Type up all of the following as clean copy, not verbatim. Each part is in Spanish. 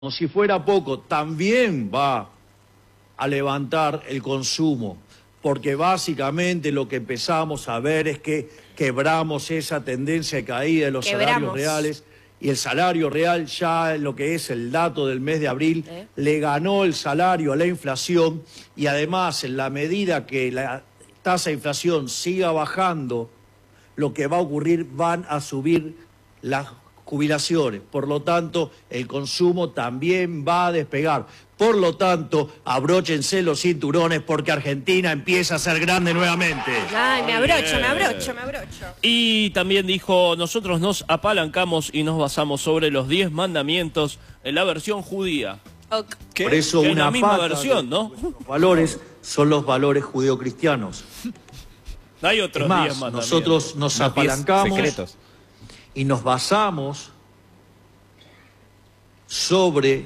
como si fuera poco, también va a levantar el consumo, porque básicamente lo que empezamos a ver es que quebramos esa tendencia de caída de los salarios reales, y el salario real ya en lo que es el dato del mes de abril le ganó el salario a la inflación, y además en la medida que la tasa de inflación siga bajando, lo que va a ocurrir, van a subir las jubilaciones, por lo tanto el consumo también va a despegar. Por lo tanto, abróchense los cinturones porque Argentina empieza a ser grande nuevamente. Ay, me abrocho. Y también dijo, nosotros nos apalancamos y nos basamos sobre los 10 mandamientos en la versión judía. ¿Qué? Por eso una una misma pata versión, ¿no? Los valores son los valores judeocristianos. Hay otros 10 más, mandamientos. nosotros nos apalancamos y nos basamos sobre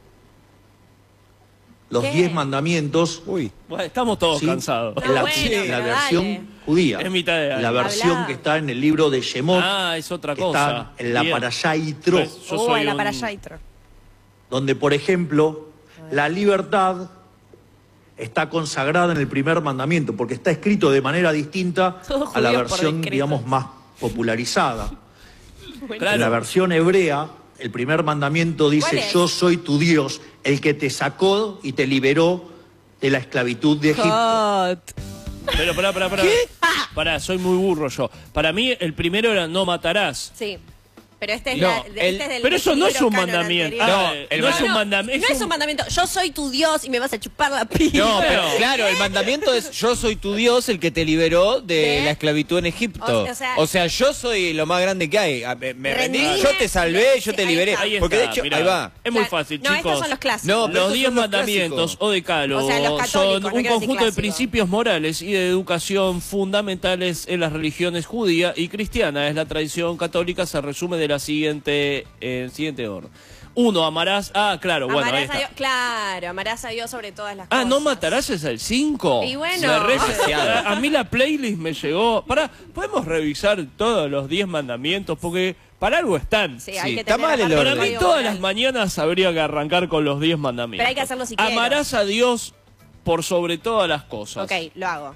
los 10 mandamientos. Bueno, estamos todos cansados. La versión judía. Es mitad de año. La versión que está en el libro de Shemot. Es otra que cosa. Está en la Parashá Yitro. La Parashá Yitro. Donde, por ejemplo, la libertad está consagrada en el primer mandamiento, porque está escrito de manera distinta a la versión, digamos, más popularizada. Claro. En la versión hebrea, el primer mandamiento dice: yo soy tu Dios, el que te sacó y te liberó de la esclavitud de Egipto. Pero pará. Pará, soy muy burro yo. Para mí el primero era no matarás. Sí. Pero este es, pero eso no es un mandamiento. No es un mandamiento. No es un mandamiento. Yo soy tu Dios y me vas a chupar la pija. No, pero claro, el mandamiento es: yo soy tu Dios, el que te liberó de la esclavitud en Egipto. O sea, yo soy lo más grande que hay. Me rendí, yo te salvé, yo te liberé. Porque de hecho, mirá, ahí va. Es muy fácil, chicos. Estos son los clásicos. No, los 10 mandamientos o decálogos son un conjunto de principios morales y de educación fundamentales en las religiones judía y cristiana. Es la tradición católica, se resume de la siguiente orden. 1, amarás. Claro, bueno, ahí está. Claro, amarás a Dios sobre todas las cosas. No matarás es el 5. Y bueno. A mí la playlist me llegó. Podemos revisar todos los 10 mandamientos porque para algo están. Sí, hay que está mal el orden. Para mí todas las mañanas habría que arrancar con los 10 mandamientos. Pero hay que hacerlo si quieres. Amarás a Dios por sobre todas las cosas. Ok, lo hago.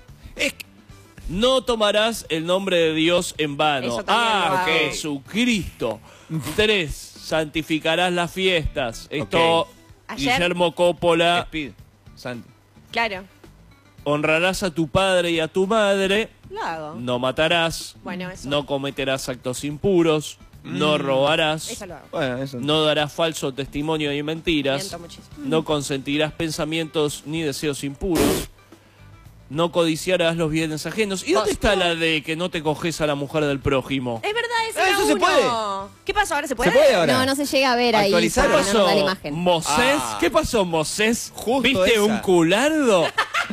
No tomarás el nombre de Dios en vano. Eso también lo hago. Jesucristo. 3, santificarás las fiestas. Esto, Guillermo Coppola. Claro. Honrarás a tu padre y a tu madre. Lo hago. No matarás. Bueno, eso. No cometerás actos impuros. No robarás. Eso lo hago. Bueno, eso. No darás falso testimonio ni mentiras. Miento muchísimo. No consentirás pensamientos ni deseos impuros. No codiciarás los bienes ajenos. ¿Y dónde está la de que no te coges a la mujer del prójimo? Es verdad, eso se puede. ¿Qué pasó? ¿Ahora se puede? ¿Se puede ahora? No se llega a ver ahí. ¿Qué pasó, la imagen. Mosés? ¿Qué pasó, Mosés? ¿Viste esa. un culardo?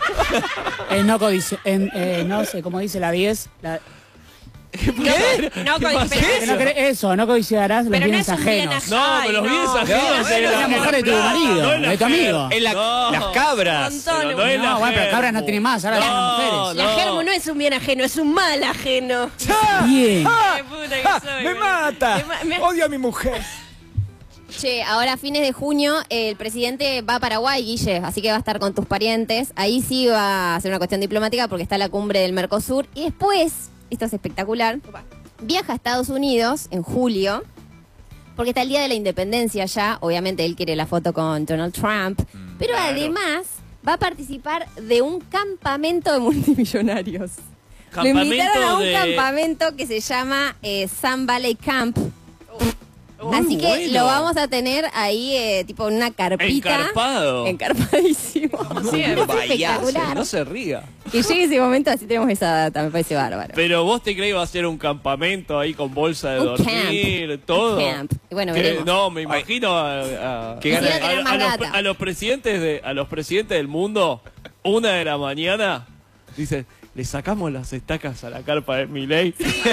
No sé, como dice la 10. ¿Qué? No codiciarás los bienes ajenos. No, pero los bienes ajenos es la mujer de tu marido, de tu amigo. Las cabras. Pero no es la Bueno, pero cabras no tiene más, ahora tienen mujeres. La germo no es un bien ajeno, es un mal ajeno. Bien. Qué puta que soy, ¡Me boludo. mata! ¡Odio a mi mujer! Che, ahora a fines de junio el presidente va a Paraguay, Guille, así que va a estar con tus parientes. Ahí sí va a ser una cuestión diplomática porque está la cumbre del Mercosur. Y después, esto es espectacular, viaja a Estados Unidos en julio, porque está el Día de la Independencia ya. Obviamente él quiere la foto con Donald Trump, pero además va a participar de un campamento de multimillonarios. Lo invitaron a un campamento que se llama Sun Valley Camp. Así que lo vamos a tener ahí, tipo en una carpita. Encarpado. Encarpadísimo. Sí, es espectacular. No se ría. Que llegue ese momento, así tenemos esa data, me parece bárbaro. Pero vos te crees que iba a ser un campamento ahí con bolsa de Un dormir, camp. todo. Un camp. Y bueno, Que, veremos. no, me imagino a los presidentes del mundo, 1 de la mañana, dicen, le sacamos las estacas a la carpa de Milei.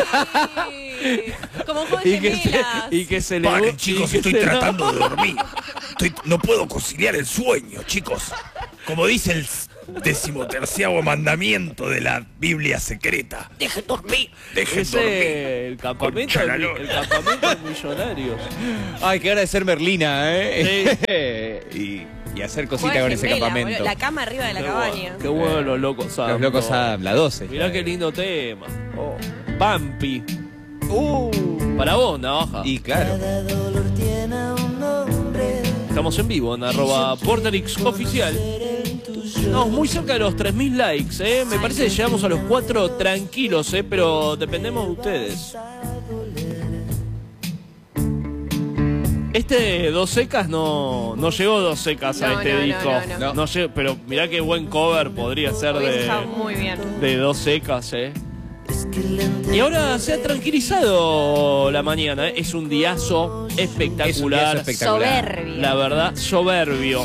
Como juego y, de gemelas. que se le... Paren, chicos, estoy tratando de dormir. No puedo conciliar el sueño, chicos. Como dice 13º mandamiento de la Biblia secreta. Dejen dormir. El campamento de millonarios. Ay, qué hora de ser Merlina, y hacer cositas con ese campamento. La cama arriba de la cabaña. Qué bueno los locos Adams. Los locos Adams, la 12. Mirá qué lindo tema. Pampi. Para vos, Navaja. Y claro. Estamos en vivo en @Porterix Oficial. No, muy cerca de los 3.000 likes, Me parece que llegamos a los 4 tranquilos, pero dependemos de ustedes. Este Dos Secas no llegó Dos Secas a este disco. No llegó, pero mirá qué buen cover podría ser muy bien. de Dos Secas, Y ahora se ha tranquilizado la mañana, Es un diazo espectacular. Soberbio. La verdad, soberbio.